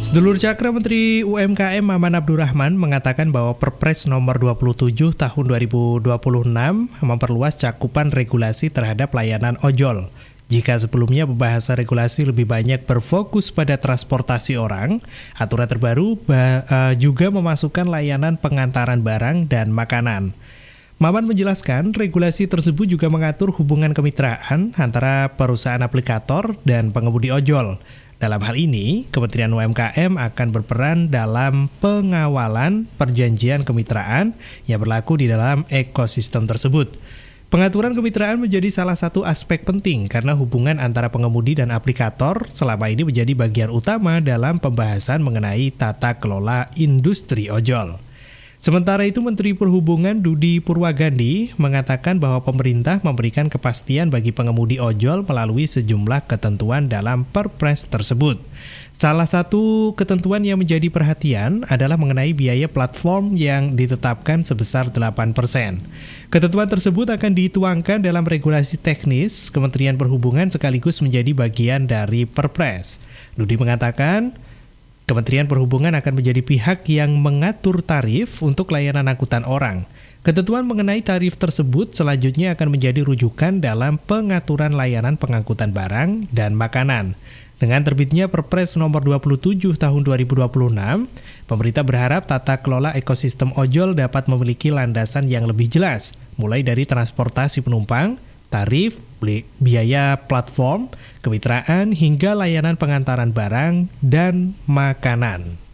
Sedulur Cakra, Menteri UMKM Maman Abdurrahman mengatakan bahwa Perpres nomor 27 tahun 2026 memperluas cakupan regulasi terhadap layanan ojol. Jika sebelumnya pembahasan regulasi lebih banyak berfokus pada transportasi orang, aturan terbaru juga memasukkan layanan pengantaran barang dan makanan. Maman menjelaskan, regulasi tersebut juga mengatur hubungan kemitraan antara perusahaan aplikator dan pengemudi ojol. Dalam hal ini, Kementerian UMKM akan berperan dalam pengawalan perjanjian kemitraan yang berlaku di dalam ekosistem tersebut. Pengaturan kemitraan menjadi salah satu aspek penting karena hubungan antara pengemudi dan aplikator selama ini menjadi bagian utama dalam pembahasan mengenai tata kelola industri ojol. Sementara itu, Menteri Perhubungan Dudi Purwagandi mengatakan bahwa pemerintah memberikan kepastian bagi pengemudi ojol melalui sejumlah ketentuan dalam Perpres tersebut. Salah satu ketentuan yang menjadi perhatian adalah mengenai biaya platform yang ditetapkan sebesar 8%. Ketentuan tersebut akan dituangkan dalam regulasi teknis Kementerian Perhubungan sekaligus menjadi bagian dari Perpres. Dudi mengatakan, Kementerian Perhubungan akan menjadi pihak yang mengatur tarif untuk layanan angkutan orang. Ketentuan mengenai tarif tersebut selanjutnya akan menjadi rujukan dalam pengaturan layanan pengangkutan barang dan makanan. Dengan terbitnya Perpres nomor 27 tahun 2026, pemerintah berharap tata kelola ekosistem ojol dapat memiliki landasan yang lebih jelas, mulai dari transportasi penumpang, tarif, biaya platform, kemitraan, hingga layanan pengantaran barang dan makanan.